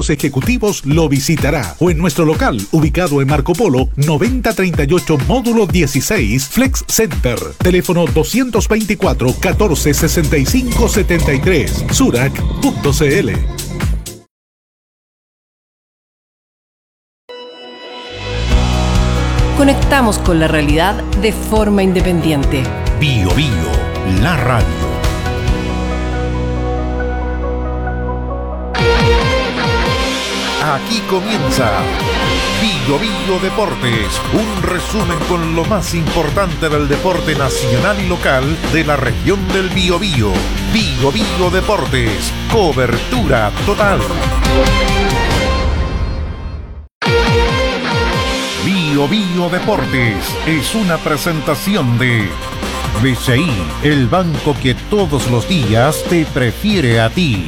altos ejecutivos lo visitará. O en nuestro local, ubicado en Marco Polo, 9038 módulo 16, Flex Center. Teléfono 224 14 65 73. Surac.cl. Conectamos con la realidad de forma independiente. Bio Bio, la radio. Aquí comienza Bio Bio Deportes, un resumen con lo más importante del deporte nacional y local de la región del Biobío. Bio Bio Deportes, cobertura total. Bio Bio Deportes es una presentación de BCI, el banco que todos los días te prefiere a ti.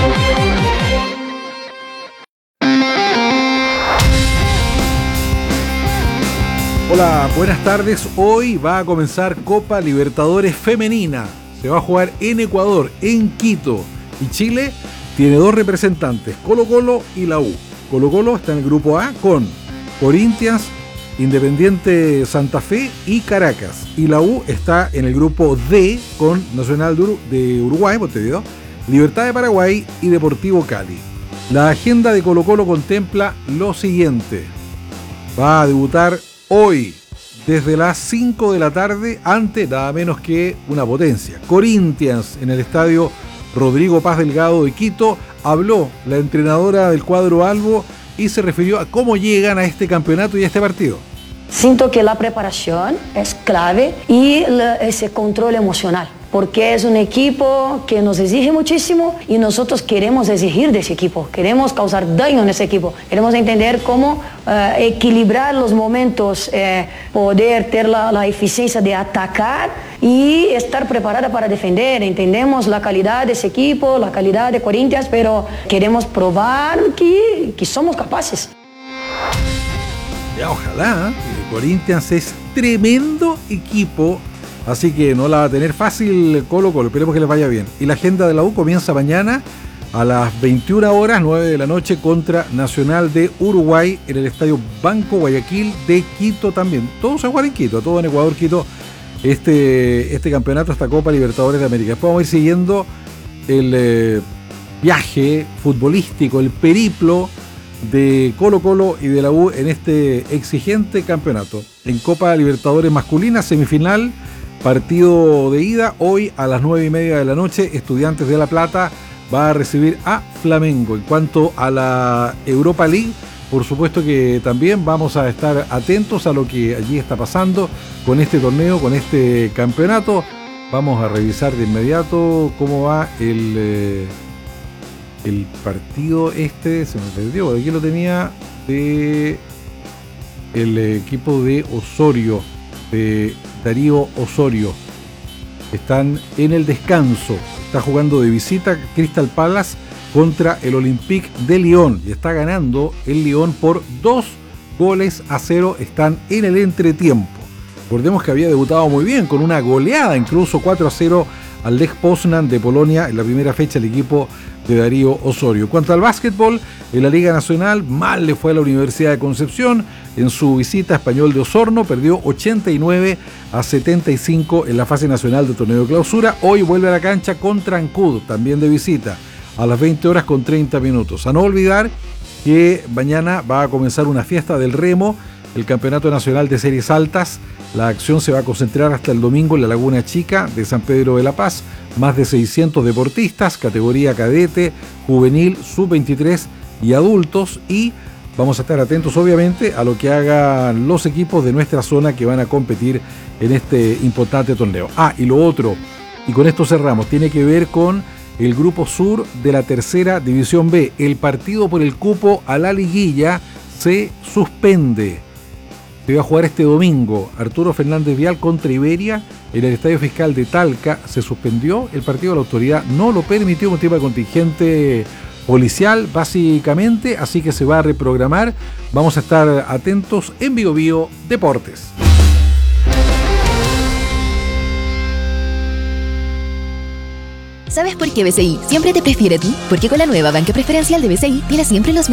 Hola, buenas tardes. Hoy va a comenzar Copa Libertadores Femenina. Se va a jugar en Ecuador, en Quito. Y Chile tiene dos representantes, Colo-Colo y la U. Colo-Colo está en el grupo A con Corinthians, Independiente Santa Fe y Caracas. Y la U está en el grupo D con Nacional de Uruguay, Montevideo, Libertad de Paraguay y Deportivo Cali. La agenda de Colo-Colo contempla lo siguiente. Va a debutar hoy, desde las 5 de la tarde, ante nada menos que una potencia, Corinthians, en el estadio Rodrigo Paz Delgado de Quito. Habló la entrenadora del cuadro albo y se refirió a cómo llegan a este campeonato y a este partido. Siento que la preparación es clave y ese control emocional, porque es un equipo que nos exige muchísimo y nosotros queremos exigir de ese equipo, queremos causar daño en ese equipo, queremos entender cómo equilibrar los momentos, poder tener la eficiencia de atacar y estar preparada para defender. Entendemos la calidad de ese equipo, la calidad de Corinthians, pero queremos probar que somos capaces. Ya, ojalá. Corinthians es tremendo equipo, así que no la va a tener fácil Colo-Colo. Esperemos que les vaya bien. Y la agenda de la U comienza mañana a las 21 horas, 9 de la noche, contra Nacional de Uruguay en el estadio Banco Guayaquil de Quito también. Todo se juega en Quito, todo en Ecuador, Quito, este campeonato, esta Copa Libertadores de América. Después vamos a ir siguiendo el viaje futbolístico, el periplo de Colo-Colo y de la U en este exigente campeonato. En Copa Libertadores masculina, semifinal, partido de ida, hoy a las 9:30 de la noche, Estudiantes de La Plata va a recibir a Flamengo. En cuanto a la Europa League, por supuesto que también vamos a estar atentos a lo que allí está pasando con este torneo, con este campeonato. Vamos a revisar de inmediato cómo va el partido se me perdió, aquí lo tenía, de el equipo de Osorio, de Darío Osorio. Están en el descanso, está jugando de visita Crystal Palace contra el Olympique de Lyon y está ganando el Lyon por 2-0, están en el entretiempo. Recordemos que había debutado muy bien, con una goleada, incluso 4-0 al Lech Poznan de Polonia en la primera fecha el equipo de Darío Osorio. Cuanto al básquetbol, en la Liga Nacional, mal le fue a la Universidad de Concepción. En su visita a Español de Osorno, perdió 89-75 en la fase nacional de torneo de clausura. Hoy vuelve a la cancha contra Ancud, también de visita, a las 20 horas con 30 minutos. A no olvidar que mañana va a comenzar una fiesta del remo, el Campeonato Nacional de Series Altas. La acción se va a concentrar hasta el domingo en la Laguna Chica de San Pedro de la Paz. Más de 600 deportistas, categoría cadete, juvenil, sub-23 y adultos. Y vamos a estar atentos, obviamente, a lo que hagan los equipos de nuestra zona que van a competir en este importante torneo. Y lo otro, y con esto cerramos, tiene que ver con el Grupo Sur de la Tercera División B. El partido por el cupo a la liguilla se suspende. Se va a jugar este domingo. Arturo Fernández Vial contra Iberia en el Estadio Fiscal de Talca. Se suspendió el partido, la autoridad no lo permitió, un tipo de contingente policial básicamente, así que se va a reprogramar. Vamos a estar atentos en Bio Bio Deportes. ¿Sabes por qué BCI siempre te prefiere a ti? Porque con la nueva banca preferencial de BCI tienes siempre los